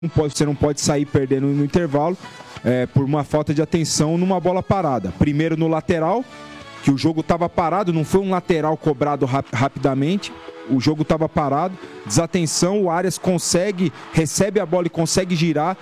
Você não pode sair perdendo no intervalo por uma falta de atenção numa bola parada. Primeiro no lateral, que o jogo estava parado, não foi um lateral cobrado rapidamente, o jogo estava parado, desatenção, o Arias recebe a bola e consegue girar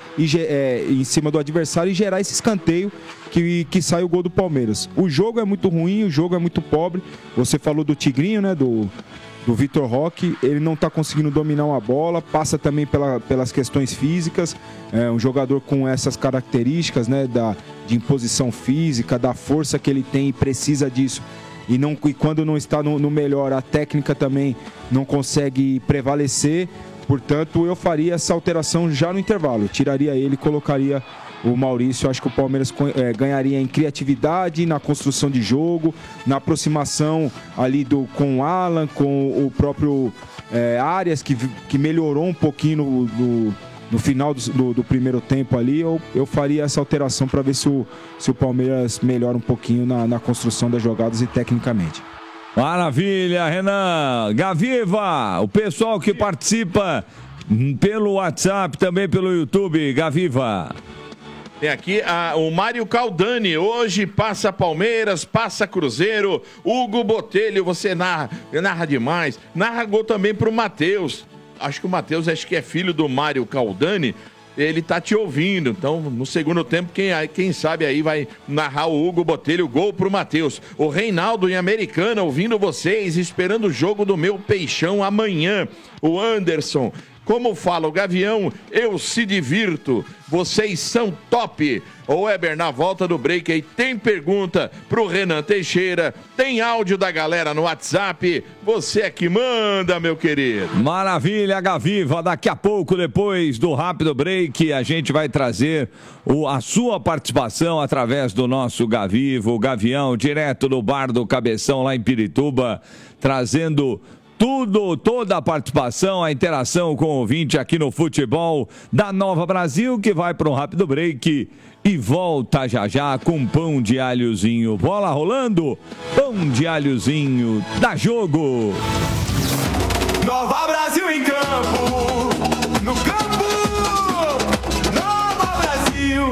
em cima do adversário e gerar esse escanteio que sai o gol do Palmeiras. O jogo é muito ruim, o jogo é muito pobre. Você falou do Tigrinho, né, do Vitor Roque, ele não está conseguindo dominar uma bola, passa também pelas questões físicas, um jogador com essas características, né, de imposição física, da força que ele tem e precisa disso, e quando não está no melhor, a técnica também não consegue prevalecer. Portanto, eu faria essa alteração já no intervalo, tiraria ele e colocaria o Maurício. Acho que o Palmeiras ganharia em criatividade, na construção de jogo, na aproximação ali com o Alan, com o próprio Arias, que melhorou um pouquinho no final do primeiro tempo ali. Eu faria essa alteração para ver se o Palmeiras melhora um pouquinho na construção das jogadas e tecnicamente. Maravilha, Renan. Gaviva, o pessoal que participa pelo WhatsApp, também pelo YouTube. Gaviva. Tem aqui o Mário Caldani. Hoje passa Palmeiras, passa Cruzeiro. Hugo Botelho, você narra demais. Narra gol também pro Matheus. Acho que o Matheus que é filho do Mário Caldani. Ele tá te ouvindo. Então, no segundo tempo, quem sabe aí vai narrar o Hugo Botelho, gol pro Matheus. O Reinaldo em Americana, ouvindo vocês, esperando o jogo do meu Peixão amanhã. O Anderson. Como fala o Gavião, eu se divirto, vocês são top. Ô Weber, na volta do break aí, tem pergunta pro Renan Teixeira, tem áudio da galera no WhatsApp, você é que manda, meu querido. Maravilha, Gaviva, daqui a pouco, depois do rápido break, a gente vai trazer a sua participação através do nosso Gaviva, o Gavião, direto do Bar do Cabeção, lá em Pirituba, trazendo toda a participação, a interação com o ouvinte aqui no Futebol da Nova Brasil, que vai para um rápido break e volta já com pão de alhozinho. Bola rolando, pão de alhozinho, dá jogo. Nova Brasil em campo, no campo, Nova Brasil.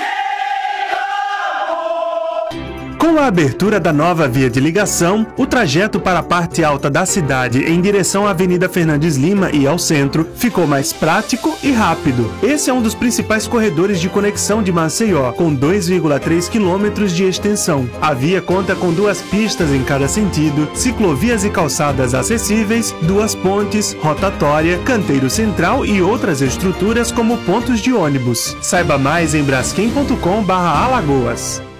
Com a abertura da nova via de ligação, o trajeto para a parte alta da cidade em direção à Avenida Fernandes Lima e ao centro ficou mais prático e rápido. Esse é um dos principais corredores de conexão de Maceió, com 2,3 quilômetros de extensão. A via conta com 2 pistas em cada sentido, ciclovias e calçadas acessíveis, 2 pontes, rotatória, canteiro central e outras estruturas como pontos de ônibus. Saiba mais em braskem.com/Alagoas.